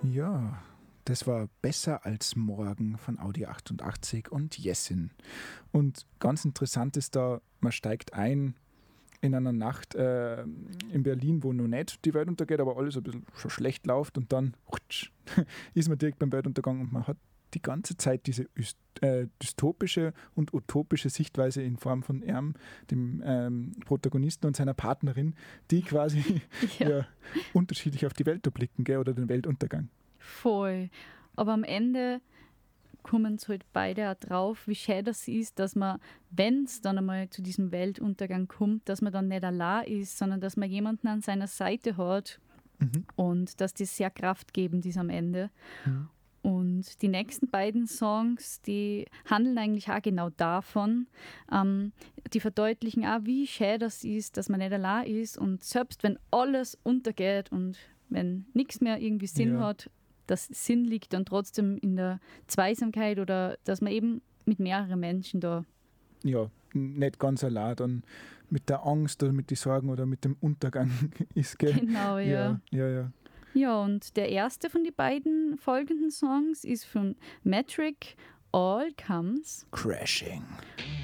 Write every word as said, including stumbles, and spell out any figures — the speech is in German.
Ja, das war Besser als Morgen von Audi achtundachtzig und Jessin. Und ganz interessant ist da, man steigt ein in einer Nacht äh, in Berlin, wo noch nicht die Welt untergeht, aber alles ein bisschen schon schlecht läuft und dann rutsch, ist man direkt beim Weltuntergang und man hat die ganze Zeit diese üst, äh, dystopische und utopische Sichtweise in Form von Erm, dem ähm, Protagonisten und seiner Partnerin, die quasi ja. Ja, unterschiedlich auf die Welt blicken, gell, oder den Weltuntergang. Voll. Aber am Ende kommen es halt beide auch drauf, wie schön das ist, dass man, wenn es dann einmal zu diesem Weltuntergang kommt, dass man dann nicht allein ist, sondern dass man jemanden an seiner Seite hat mhm. und dass das sehr kraftgebend ist am Ende. Mhm. Und die nächsten beiden Songs, die handeln eigentlich auch genau davon. Ähm, die verdeutlichen auch, wie schön das ist, dass man nicht allein ist und selbst wenn alles untergeht und wenn nichts mehr irgendwie Sinn ja. hat, das Sinn liegt dann trotzdem in der Zweisamkeit oder dass man eben mit mehreren Menschen da... Ja, nicht ganz allein dann mit der Angst oder mit den Sorgen oder mit dem Untergang ist, gell? Genau, ja. Ja, ja, ja. Ja, und der erste von den beiden folgenden Songs ist von Metric, All Comes Crashing.